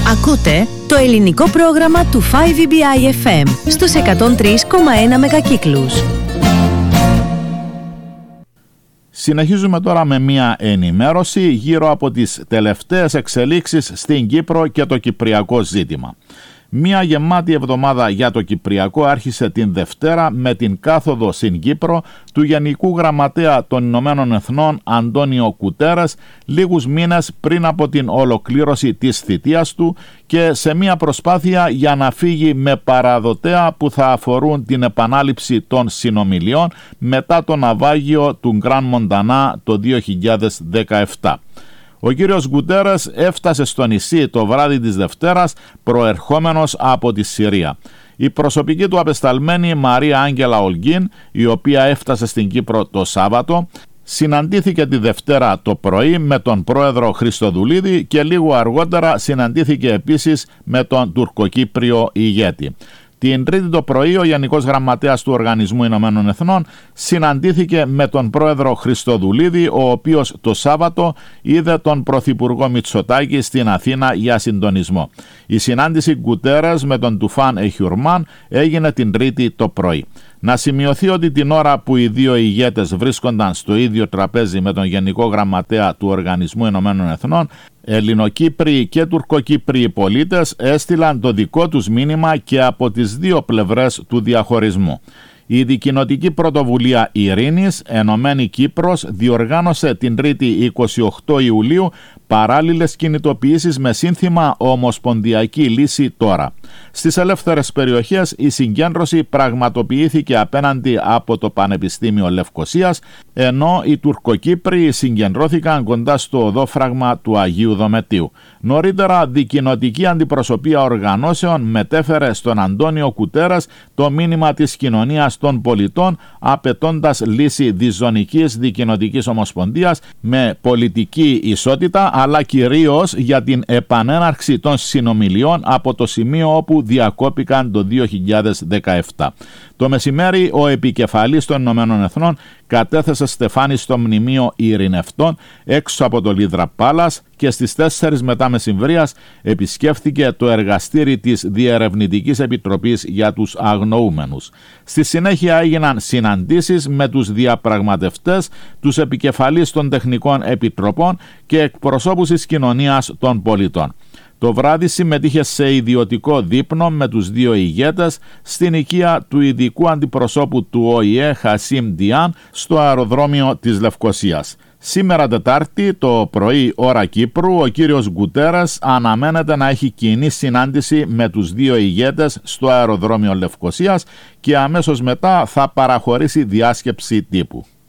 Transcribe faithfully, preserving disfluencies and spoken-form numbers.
Ακούτε το ελληνικό πρόγραμμα του φάιβ ι μπι άι εφ εμ στους εκατόν τρία κόμμα ένα μεγακύκλους. Συνεχίζουμε τώρα με μία ενημέρωση γύρω από τις τελευταίες εξελίξεις στην Κύπρο και το κυπριακό ζήτημα. Μία γεμάτη εβδομάδα για το Κυπριακό άρχισε την Δευτέρα με την κάθοδο στην Κύπρο του Γενικού Γραμματέα των Ηνωμένων Εθνών Αντώνιο Κουτέρες λίγους μήνες πριν από την ολοκλήρωση της θητείας του και σε μία προσπάθεια για να φύγει με παραδοτέα που θα αφορούν την επανάληψη των συνομιλιών μετά το ναυάγιο του Γκραν Μοντανά το δύο χιλιάδες δεκαεπτά. Ο κύριος Γκουτέρες έφτασε στο νησί το βράδυ της Δευτέρας προερχόμενος από τη Συρία. Η προσωπική του απεσταλμένη Μαρία Άγγελα Ολγκίν, η οποία έφτασε στην Κύπρο το Σάββατο, συναντήθηκε τη Δευτέρα το πρωί με τον πρόεδρο Χριστοδουλίδη και λίγο αργότερα συναντήθηκε επίσης με τον τουρκοκύπριο ηγέτη. Την Τρίτη το πρωί ο Γενικός Γραμματέας του Οργανισμού Ηνωμένων Εθνών συναντήθηκε με τον πρόεδρο Χριστοδουλίδη, ο οποίος το Σάββατο είδε τον πρωθυπουργό Μητσοτάκη στην Αθήνα για συντονισμό. Η συνάντηση Γκουτέρες με τον Τουφάν Εχιουρμάν έγινε την Τρίτη το πρωί. Να σημειωθεί ότι την ώρα που οι δύο ηγέτες βρίσκονταν στο ίδιο τραπέζι με τον Γενικό Γραμματέα του Οργανισμού Ηνωμένων Εθνών, Ελληνοκύπριοι και Τουρκοκύπριοι πολίτες έστειλαν το δικό τους μήνυμα και από τις δύο πλευρές του διαχωρισμού. Η Δικοινοτική Πρωτοβουλία Ειρήνης, Ενωμένη Κύπρος, διοργάνωσε την Τρίτη είκοσι οκτώ Ιουλίου παράλληλες κινητοποιήσεις με σύνθημα «Ομοσπονδιακή λύση τώρα». Στις ελεύθερες περιοχές η συγκέντρωση πραγματοποιήθηκε απέναντι από το Πανεπιστήμιο Λευκωσίας, ενώ οι Τουρκοκύπριοι συγκεντρώθηκαν κοντά στο οδόφραγμα του Αγίου Δομετίου. Νωρίτερα, δικοινοτική αντιπροσωπεία οργανώσεων μετέφερε στον Αντώνιο Κουτέρες το μήνυμα της κοινωνίας των πολιτών, απαιτώντας λύση διζωνικής δικοινοτικής ομοσπονδίας με πολιτική ισότητα, αλλά κυρίως για την επανέναρξη των συνομιλιών από το σημείο όπου διακόπηκαν το δύο χιλιάδες δεκαεπτά. Το μεσημέρι ο επικεφαλής των Ηνωμένων Εθνών κατέθεσε στεφάνι στο μνημείο ειρηνευτών έξω από το Λίδρα Πάλας και στις τέσσερις μετά μεσημβρίας επισκέφθηκε το εργαστήρι της Διερευνητικής Επιτροπής για τους Αγνοούμενους. Στη συνέχεια έγιναν συναντήσεις με τους διαπραγματευτές, τους επικεφαλείς των τεχνικών επιτροπών και εκπροσώπους της κοινωνίας των πολιτών. Το βράδυ συμμετείχε σε ιδιωτικό δείπνο με τους δύο ηγέτες στην οικία του ειδικού αντιπροσώπου του Ο Η Ε Χασίμ Διάν στο αεροδρόμιο της Λευκωσίας. Σήμερα Τετάρτη το πρωί ώρα Κύπρου ο κύριος Γκουτέρες αναμένεται να έχει κοινή συνάντηση με τους δύο ηγέτες στο αεροδρόμιο Λευκωσίας και αμέσως μετά θα παραχωρήσει διάσκεψη τύπου.